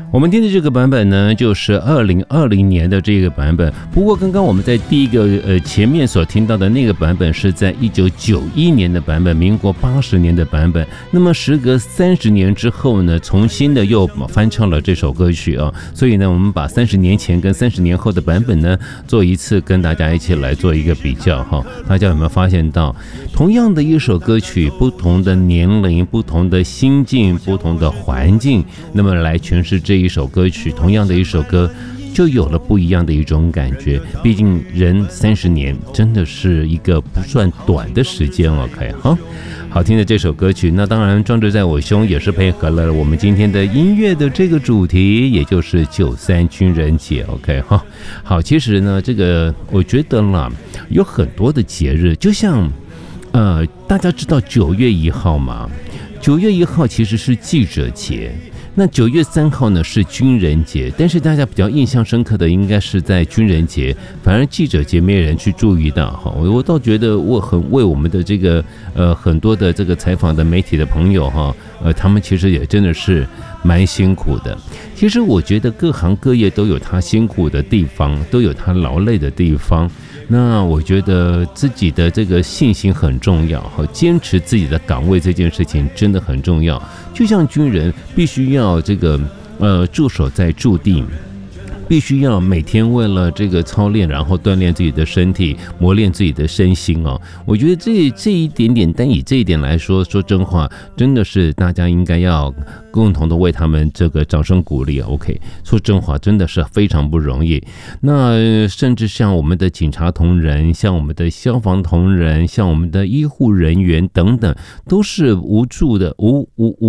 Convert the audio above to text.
我们听的这个版本呢，就是2020年的这个版本。不过，刚刚我们在第一个前面所听到的那个版本是在1991年的版本，民国80年的版本。那么，时隔30年之后呢，重新的又翻唱了这首歌曲啊。所以呢，我们把30年前跟30年后的版本呢，做一次跟大家一起来做一个比较哈。大家有没有发现到，同样的一首歌曲，不同的年龄、不同的心境、不同的环境，那么来诠释这一首歌曲，同样的一首歌就有了不一样的一种感觉。毕竟人30年真的是一个不算短的时间 OK 哈。好听的这首歌曲，那当然壮志在我胸也是配合了我们今天的音乐的这个主题，也就是93军人节 OK 哈。好，其实呢这个我觉得啦，有很多的节日，就像大家知道9月1号吗？9月1号其实是记者节，那9月3号呢是军人节，但是大家比较印象深刻的应该是在军人节，反而记者节没人去注意到哈。我倒觉得我很为我们的这个很多的这个采访的媒体的朋友哈，他们其实也真的是蛮辛苦的。其实我觉得各行各业都有他辛苦的地方，都有他劳累的地方。那我觉得自己的这个信心很重要，坚持自己的岗位这件事情真的很重要。就像军人必须要这个驻守在驻地，必须要每天为了这个操练，然后锻炼自己的身体，磨练自己的身心哦。我觉得这一点点，单以这一点来说，说真话，真的是大家应该要共同的为他们这个掌声鼓励 OK。说真话，真的是非常不容易。那甚至像我们的警察同仁，像我们的消防同仁，像我们的医护人员等等，都是无助的，